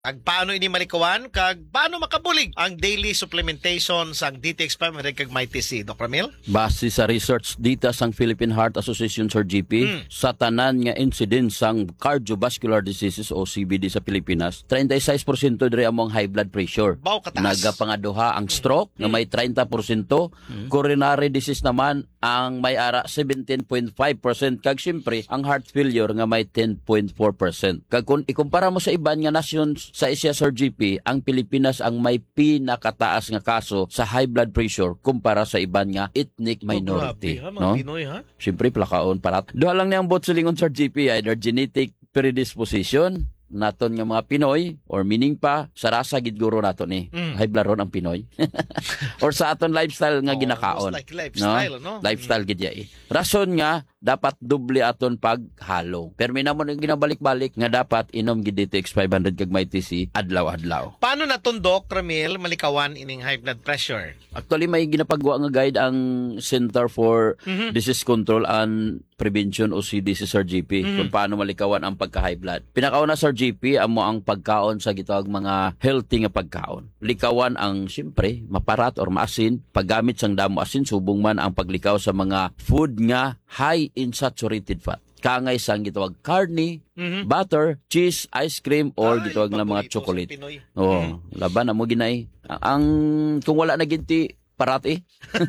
Kag paano ini malikawan, kag paano makabulig ang daily supplementation sang DTX 500 kag MyTC, Dr. Ramil? Base sa research data sang Philippine Heart Association or GP, sa tanan nga incidence sang cardiovascular diseases o CVD sa Pilipinas, 36% diri among high blood pressure. Baw kataas. Nagapangaduha ang stroke nga may 30%, coronary disease naman ang may ara 17.5%, kag syempre ang heart failure nga may 10.4%. Kag kung ikumpara mo sa iban nga nations sa Asia Sir GP, ang Pilipinas ang may pinakataas nga kaso sa high blood pressure kumpara sa iban nga ethnic minority. Grabe, ha, mga No? Pinoy, ha? Siyempre, plakaon parat. Duha lang niyang bot silingon Sir GP, either genetic predisposition naton nga mga Pinoy or meaning pa sa rasa gid guro naton ni high blood ron ang Pinoy or sa aton lifestyle nga ginakaon, like lifestyle, no? Lifestyle gid ya. Rason nga dapat doble aton paghalo. Pero may namon ginabalik-balik nga dapat inom gid DTX 500 kag MyTC adlaw-adlaw. Paano naton, Doc Ramil, malikawan ining high blood pressure? Actually, may ginapagawa nga guide ang Center for Disease Control and Prevention o CDC Sir GP kung paano malikawan ang pagka-high blood. Pinakauna Sir GP, amo ang pagkaon sa gitawag mga healthy nga pagkaon. Likawan ang siyempre maparat or maasin, paggamit sang damo asin, subong man ang paglikaw sa mga food nga high in saturated fat. Kangay sang gitawag karne, butter, cheese, ice cream, or gitawag na mga chocolate. Oo, laban na mo ginay. Ang kung wala na ginti parati.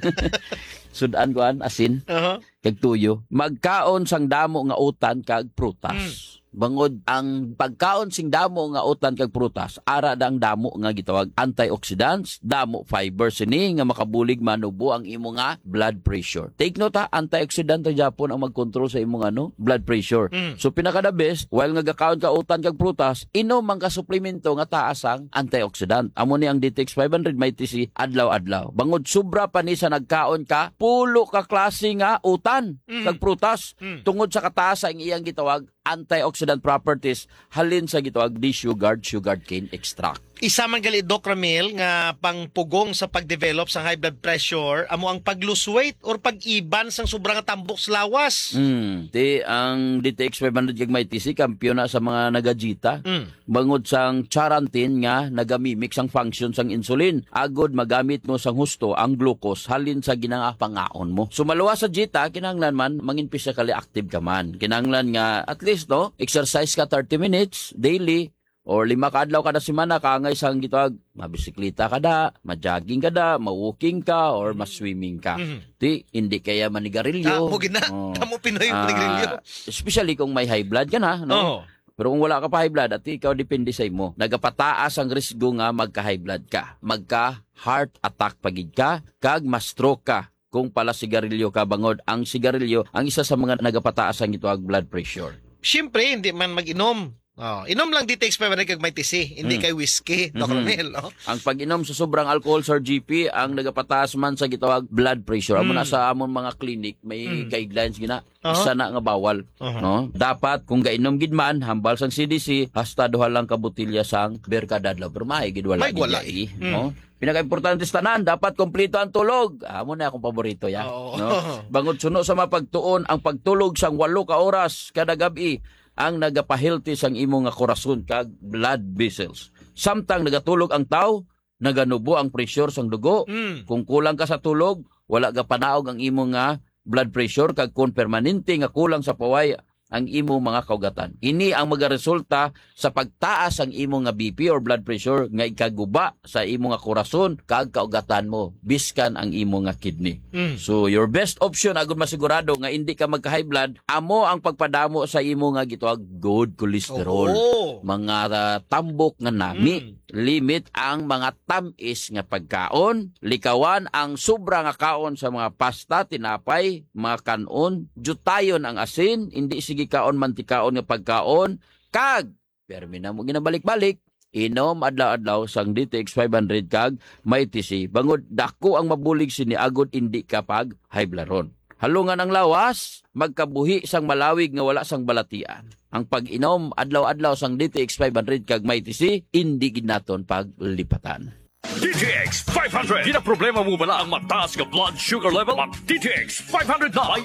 Sudan kuan asin, kag tuyo. Magkaon sang damo nga utan kag prutas. Bangod ang pagkaon sing damo nga utan kag prutas, ara dang damo nga gitawag antioxidants, damo fiber sini nga makabulig manubo ang imo nga blood pressure. Take note ha, antioxidant ta Japon ang magkontrol sa imong blood pressure. So pinaka the best, while nga gakaon ka utan kag prutas, inom ang kasuplemento nga taas ang antioxidant. Amo ni ang DTX 500 MyTC adlaw-adlaw. Bangod sobra pa ni sa nagkaon ka, pulo ka klase nga utan kag prutas tungod sa kataas ang iyang gitawag antioxidant properties halin sa gitawag sugar cane extract. Isa man gali, Doc Ramil, nga pangpugong sa pagdevelop sa high blood pressure, amo ang pag-lose weight or pag-iban sang sobrang tambok sa lawas. Di ang DTX 500 kag MyTC kampiyon na sa mga nagajita. Bangod sang charantin nga nagamimik sang function sang insulin. Agod magamit mo sang husto ang glucose halin sa ginanga pangaon mo. So maluwas sa jita, kinahanglan man mangin physically active ka man. Kinahanglan nga at least exercise ka 30 minutes daily or 5 ka adlaw kada semana, kangay sang gitawag mabisikleta ka da, ma-jogging ka da, ma-walking ka or ma-swimming ka. Di hindi kaya manigarilyo. Mo gina, kamo Pinoy manigarilyo. Especially kung may high blood ka na, no? Pero kung wala ka pa high blood, at ikaw depende sa imo. Nagapataas ang risgo nga magka-high blood ka. Magka-heart attack pagid ka, kag ma-stroke ka. Kung pala sigarilyo ka, bangod ang sigarilyo ang isa sa mga nagapataas ang gitawag blood pressure. Siyempre, hindi man mag-inom. Inom lang DTX 500 kag MyTC, hindi kay whiskey, Dr. Ramil. Ang pag-inom sa sobrang alcohol Sir GP ang nagapataas man sa gitawag blood pressure. Amo na sa amon mga clinic may guidelines gina. Isa na nga bawal, no? Dapat kung gainom gid man hambal sang CDC hasta duha lang ka botelya sang beer kada adlaw. Pero may gid wala gid, no? Pinaka-importante sa tanan, dapat kompleto ang tulog. Amo na akong paborito ya, no? Bangod suno sa mapagtuon ang pagtulog sang 8 ka oras kada gabi ang nagapahilti sang imo nga korason kag blood vessels. Samtang nagatulog ang tao, naganubo ang pressure sang dugo. Kung kulang ka sa tulog, wala ga panaog ang imo nga blood pressure, kag kung permanente nga kulang sa paway ang imo mga kaugatan. Ini ang magaresulta sa pagtaas ang imo nga BP or blood pressure nga ikaguba sa imo nga korason kag kaugatan mo, biskan ang imo nga kidney. So your best option agud masigurado nga hindi ka magka-high blood, amo ang pagpadamo sa imo nga gitawag good cholesterol. Mga tambok nga nami, limit ang mga tamis nga pagkaon, likawan ang sobra nga kaon sa mga pasta, tinapay, mga kanon, jutayon ang asin, hindi sige kaon mantikaon nga pagkaon, kag permi na mo ginabalik-balik, inom adlaw-adlaw sang DTX 500 kag MyTC. Bangod dako ang mabulig sini agod hindi ka pag high blood ron. Halungan ang lawas, magkabuhi sang malawig nga wala sang balatian. Ang pag-inom adlaw-adlaw sang DTX 500 kag MyTC, hindi gid naton paglipatan. DTX 500. Di na problema mo bala ang mataas ka blood sugar level? Mag DTX 500 na. May